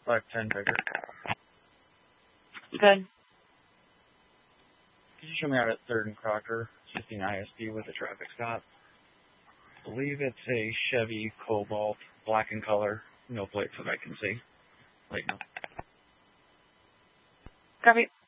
510 Baker. Good. Could you show me out at 3rd and Crocker, 16 ISD with a traffic stop? I believe it's a Chevy Cobalt, black in color, no plates that I can see. Wait, no. Copy.